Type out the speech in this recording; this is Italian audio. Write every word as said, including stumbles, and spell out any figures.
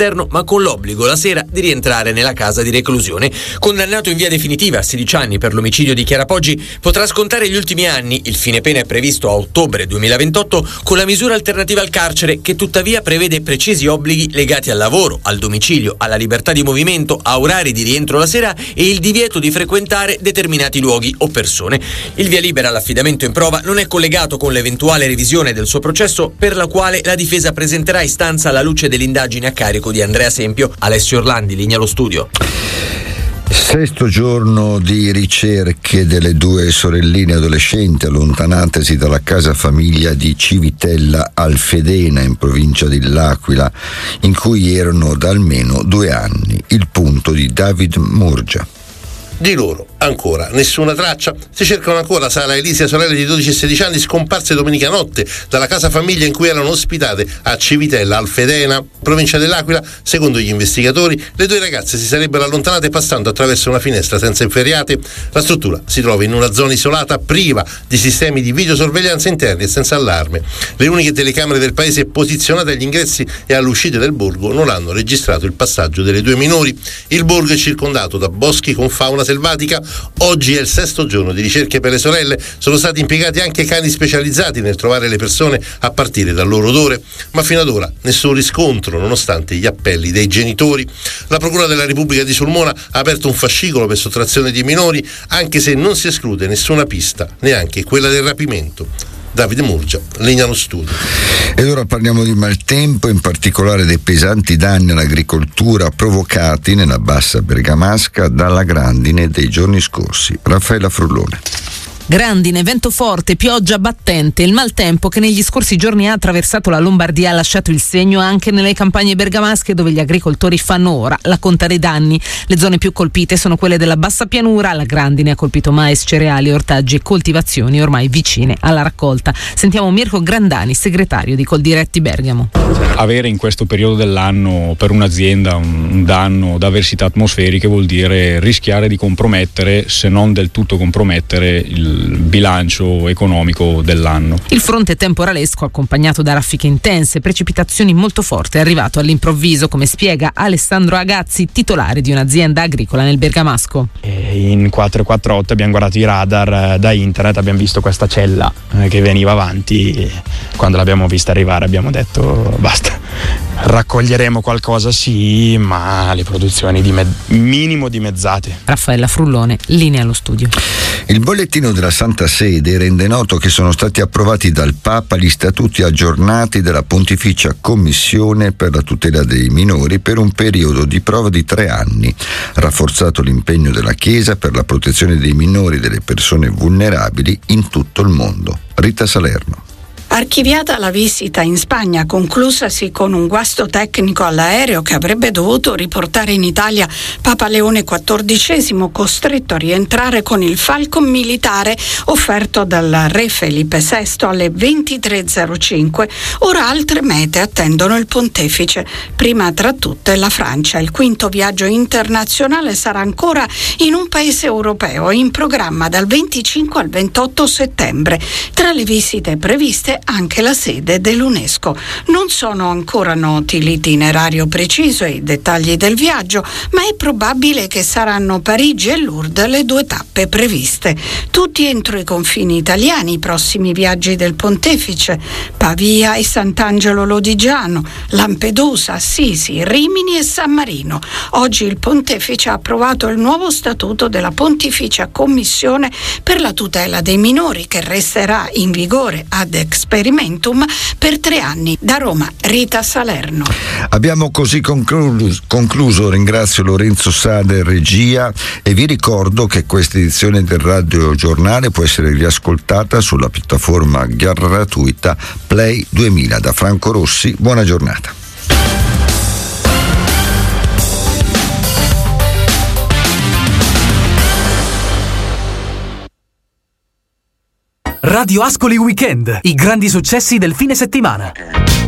all'esterno, ma con l'obbligo la sera di rientrare nella casa di reclusione. Condannato in via definitiva a sedici anni per l'omicidio di Chiara Poggi, potrà scontare gli ultimi anni. Il fine pena è previsto a ottobre duemilaventotto con la misura alternativa al carcere, che tuttavia prevede precisi obblighi legati al lavoro, al domicilio, alla libertà di movimento, a orari di rientro la sera e il divieto di frequentare determinati luoghi o persone. Il via libera all'affidamento in prova non è collegato con l'eventuale revisione del suo processo, per la quale la difesa presenterà istanza alla luce delle indagini a carico di Andrea Sempio. Alessio Orlandi, linea allo studio. Sesto giorno di ricerche delle due sorelline adolescenti allontanatesi dalla casa famiglia di Civitella Alfedena in provincia di L'Aquila, in cui erano da almeno due anni. Il punto di David Murgia. Di loro ancora nessuna traccia. Si cercano ancora Sara Elisia, sorelle di dodici e sedici anni, scomparse domenica notte dalla casa famiglia in cui erano ospitate a Civitella Alfedena, provincia dell'Aquila. Secondo gli investigatori, le due ragazze si sarebbero allontanate passando attraverso una finestra senza inferriate. La struttura si trova in una zona isolata, priva di sistemi di videosorveglianza interni e senza allarme. Le uniche telecamere del paese posizionate agli ingressi e all'uscita del borgo non hanno registrato il passaggio delle due minori. Il borgo è circondato da boschi con fauna selvatica. Oggi è il sesto giorno di ricerche per le sorelle. Sono stati impiegati anche cani specializzati nel trovare le persone a partire dal loro odore, ma fino ad ora nessun riscontro nonostante gli appelli dei genitori. La Procura della Repubblica di Sulmona ha aperto un fascicolo per sottrazione di minori, anche se non si esclude nessuna pista, neanche quella del rapimento. Davide Murgia, linea allo studio. Ed ora parliamo di maltempo, in particolare dei pesanti danni all'agricoltura provocati nella bassa bergamasca dalla grandine dei giorni scorsi. Raffaella Frullone. Grandine, vento forte, pioggia battente. Il maltempo che negli scorsi giorni ha attraversato la Lombardia ha lasciato il segno anche nelle campagne bergamasche, dove gli agricoltori fanno ora la conta dei danni. Le zone più colpite sono quelle della bassa pianura. La grandine ha colpito mais, cereali, ortaggi e coltivazioni ormai vicine alla raccolta. Sentiamo Mirko Grandani, segretario di Coldiretti Bergamo. Avere in questo periodo dell'anno per un'azienda un danno da avversità atmosferiche vuol dire rischiare di compromettere, se non del tutto compromettere, il bilancio economico dell'anno. Il fronte temporalesco, accompagnato da raffiche intense, precipitazioni molto forti, è arrivato all'improvviso, come spiega Alessandro Agazzi, titolare di un'azienda agricola nel Bergamasco. In quattrocentoquarantotto abbiamo guardato i radar da internet, abbiamo visto questa cella che veniva avanti. Quando l'abbiamo vista arrivare abbiamo detto basta, raccoglieremo qualcosa sì, ma le produzioni di me- minimo dimezzate. Raffaella Frullone, linea allo studio. Il bollettino della Santa Sede rende noto che sono stati approvati dal Papa gli statuti aggiornati della Pontificia Commissione per la tutela dei minori per un periodo di prova di tre anni, rafforzato l'impegno della Chiesa per la protezione dei minori e delle persone vulnerabili in tutto il mondo. Rita Salerno. Archiviata la visita in Spagna, conclusasi con un guasto tecnico all'aereo che avrebbe dovuto riportare in Italia Papa Leone quattordicesimo, costretto a rientrare con il Falcon militare offerto dal re Felipe sesto alle ventitré e zero cinque. Ora altre mete attendono il pontefice, prima tra tutte la Francia. Il quinto viaggio internazionale sarà ancora in un paese europeo, in programma dal venticinque al ventotto settembre. Tra le visite previste anche la sede dell'UNESCO. Non sono ancora noti l'itinerario preciso e i dettagli del viaggio, ma è probabile che saranno Parigi e Lourdes le due tappe previste. Tutti entro i confini italiani i prossimi viaggi del pontefice: Pavia e Sant'Angelo Lodigiano, Lampedusa, Assisi, Rimini e San Marino. Oggi il pontefice ha approvato il nuovo statuto della Pontificia Commissione per la tutela dei minori, che resterà in vigore ad experimentum per tre anni. Da Roma, Rita Salerno. Abbiamo così concluso, concluso. Ringrazio Lorenzo Sada in regia e vi ricordo che questa edizione del Radio Giornale può essere riascoltata sulla piattaforma gratuita Play duemila. Da Franco Rossi, buona giornata. Radio Ascoli Weekend, i grandi successi del fine settimana.